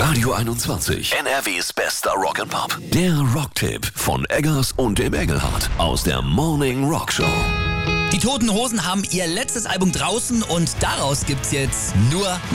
Radio 21. NRWs bester Rock'n'Pop. Der Rocktipp von Eggers und dem Engelhardt aus der Morning Rock Show. Die Toten Hosen haben ihr letztes Album draußen und daraus gibt's jetzt nur